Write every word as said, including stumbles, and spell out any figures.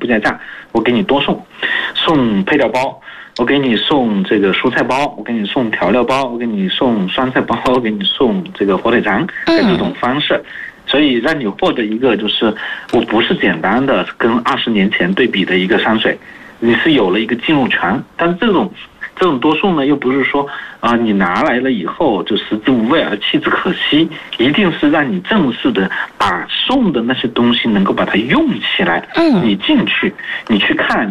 不加价，我给你多送，送配料包，我给你送这个蔬菜包，我给你送调料包，我给你送酸菜包，我给你送这个火腿肠，这种方式。所以让你获得一个就是我不是简单的跟二十年前对比的一个山水，你是有了一个进入权。但是这种这种多送呢，又不是说啊、呃、你拿来了以后就食之无味而弃之可惜，一定是让你正式的把送的那些东西能够把它用起来。嗯，你进去，你去看。